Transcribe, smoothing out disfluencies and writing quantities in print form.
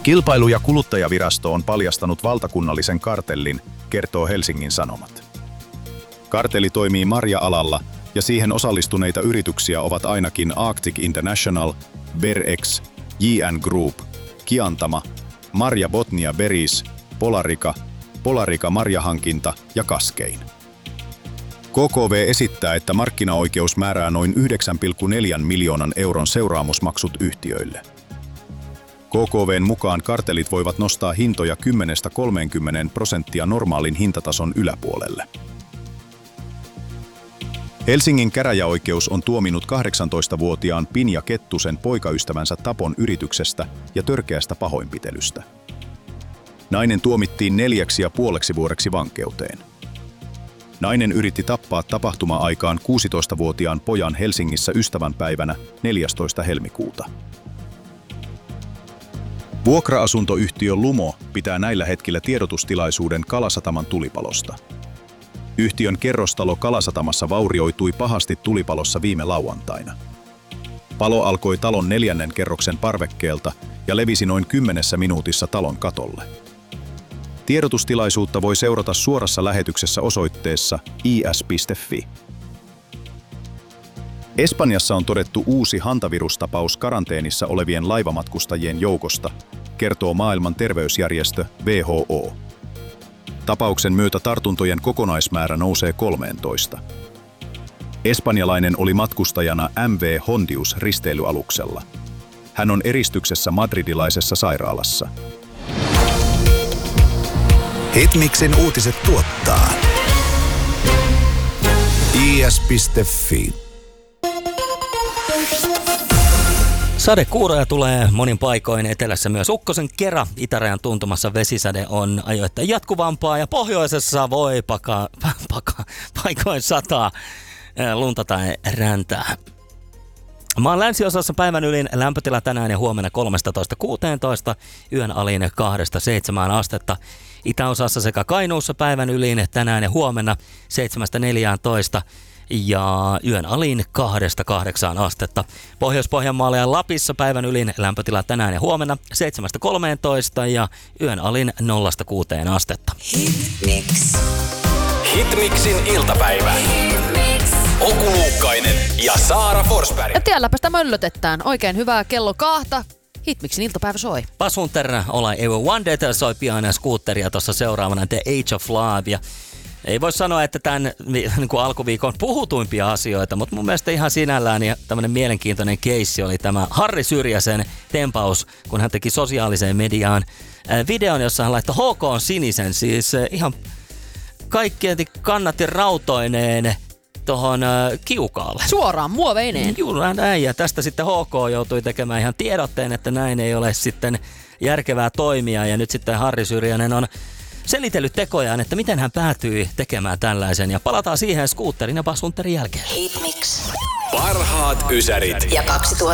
Kilpailu- ja kuluttajavirasto on paljastanut valtakunnallisen kartellin, kertoo Helsingin Sanomat. Kartelli toimii marja-alalla ja siihen osallistuneita yrityksiä ovat ainakin Arctic International, Berex, JN Group, Kiantama, Marja Botnia Berries, Polarica Marjahankinta ja Kaskein. KKV esittää, että markkinaoikeus määrää noin 9,4 miljoonan euron seuraamusmaksut yhtiöille. KKV:n mukaan kartellit voivat nostaa hintoja 10–30% normaalin hintatason yläpuolelle. Helsingin käräjäoikeus on tuominut 18-vuotiaan Pinja Kettusen poikaystävänsä tapon yrityksestä ja törkeästä pahoinpitelystä. Nainen tuomittiin 4,5 vuodeksi vankeuteen. Nainen yritti tappaa tapahtuma-aikaan 16-vuotiaan pojan Helsingissä ystävänpäivänä 14. helmikuuta. Vuokra-asuntoyhtiö Lumo pitää näillä hetkillä tiedotustilaisuuden Kalasataman tulipalosta. Yhtiön kerrostalo Kalasatamassa vaurioitui pahasti tulipalossa viime lauantaina. Palo alkoi talon 4. kerroksen parvekkeelta ja levisi noin 10 minuutissa talon katolle. Tiedotustilaisuutta voi seurata suorassa lähetyksessä osoitteessa is.fi. Espanjassa on todettu uusi hantavirustapaus karanteenissa olevien laivamatkustajien joukosta, kertoo maailman terveysjärjestö WHO. Tapauksen myötä tartuntojen kokonaismäärä nousee 13. Espanjalainen oli matkustajana MV Hondius risteilyaluksella. Hän on eristyksessä madridilaisessa sairaalassa. Hitmixin uutiset tuottaa is.fi. Sadekuuroja tulee monin paikoin, etelässä myös ukkosen kera. Itärajan tuntumassa vesisade on ajoittain jatkuvampaa ja pohjoisessa voi paikoin sataa lunta tai räntää. Maan länsiosassa päivän ylin lämpötila tänään ja huomenna 13–16, yön alin 2–7 astetta. Itäosassa sekä Kainuussa päivän ylin tänään ja huomenna 7–14 ja yön alin 2–8 astetta. Pohjois-Pohjanmaalla ja Lapissa päivän ylin lämpötila tänään ja huomenna 7–13 ja yön alin 0–6 astetta. Hitmix. Hitmixin iltapäivä. Oku Luukkainen ja Saara Forsberg. Ja tielläpä sitä möllötetään. Oikein hyvää kello 2. Hitmixin iltapäivä soi. Bas Hunter, All I Ever Wanted soi pian skuutteria tuossa seuraavana The Age of Love. Ja ei voi sanoa, että tämän niin kuin alkuviikon puhutuimpia asioita, mutta mun mielestä ihan sinällään ja tämmöinen mielenkiintoinen keissi oli tämä Harri Syrjäsen tempaus, kun hän teki sosiaaliseen mediaan videon, jossa hän laittoi HK sinisen, siis ihan kaikkien kannatti rautoineen tuohon kiukaalle. Suoraan muoveineen. Juuri näin, ja tästä sitten HK joutui tekemään ihan tiedotteen, että näin ei ole sitten järkevää toimia, ja nyt sitten Harri Syrjänen on selitellyt tekojaan, että miten hän päätyi tekemään tällaisen, ja palataan siihen skuutterin ja Bas Hunterin jälkeen. Hitmix. Parhaat ysärit Ja 2000